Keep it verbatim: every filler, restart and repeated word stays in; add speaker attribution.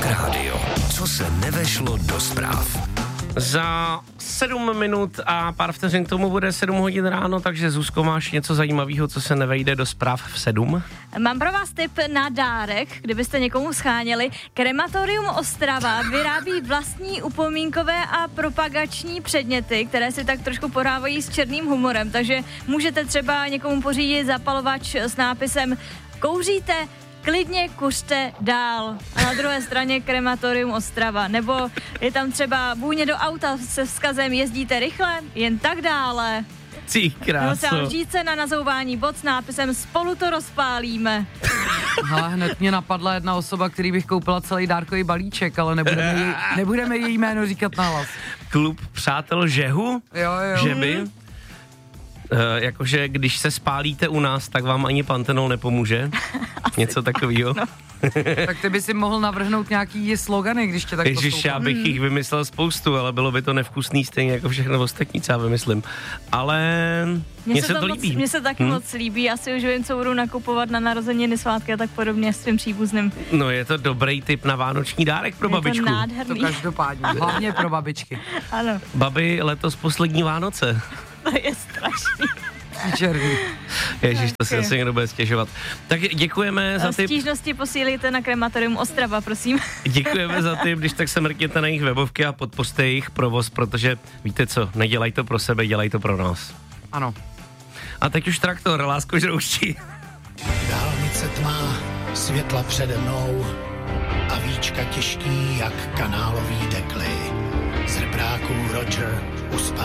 Speaker 1: Radio. Co se nevešlo do zpráv.
Speaker 2: Za sedm minut a pár vteřin k tomu bude sedm hodin ráno, takže Zuzko, máš něco zajímavého, co se nevejde do zpráv v sedm?
Speaker 3: Mám pro vás tip na dárek, kdybyste někomu scháněli. Krematorium Ostrava vyrábí vlastní upomínkové a propagační předměty, které si tak trošku porávají s černým humorem, takže můžete třeba někomu pořídit zapalovač s nápisem Kouříte? Klidně kuřte dál. A na druhé straně Krematorium Ostrava. Nebo je tam třeba vůně do auta se vzkazem jezdíte rychle, jen tak dále.
Speaker 2: Ty kráso.
Speaker 3: Nebo třeba lžíce na nazouvání bod s nápisem Spolu to rozpálíme.
Speaker 4: Ale hned mě napadla jedna osoba, který bych koupila celý dárkový balíček, ale nebudeme, jej, nebudeme její jméno říkat nahlas.
Speaker 2: Klub přátel Žehu?
Speaker 4: Jo, jo.
Speaker 2: Že by? Uh, jakože když se spálíte u nás, tak vám ani Pantenol nepomůže. Něco takového. No.
Speaker 4: Tak ty by si mohl navrhnout nějaký slogany, když tě tak poslouchám.
Speaker 2: Ježiš, já bych jich vymyslel spoustu, ale bylo by to nevkusný stejně jako všechno ostatní, co já vymyslím. Ale mně se, se to, to líbí.
Speaker 3: Mně se taky hmm? moc líbí, asi už vím, co budu nakupovat na narozeniny, svátky a tak podobně s svým příbuzným.
Speaker 2: No je to dobrý tip na vánoční dárek pro
Speaker 3: je
Speaker 2: babičku.
Speaker 3: To nádherný.
Speaker 4: To každopádně, hlavně pro babičky.
Speaker 3: Ano.
Speaker 2: Babi, letos poslední Vánoce.
Speaker 3: To je strašný.
Speaker 4: Černý.
Speaker 2: Ježiš, to si asi někdo bude stěžovat. Tak děkujeme za tip.
Speaker 3: Stížnosti posílejte na Krematorium Ostrava, prosím.
Speaker 2: Děkujeme za tip, když tak se mrkněte na jejich webovky a podpořte jejich provoz, protože víte co, nedělaj to pro sebe, dělaj to pro nás.
Speaker 4: Ano.
Speaker 2: A teď už traktor, lásko žrouští.
Speaker 5: Dálnice tmá, světla přede mnou a víčka těžký jak kanálový dekly. Z rbráků Roger uspal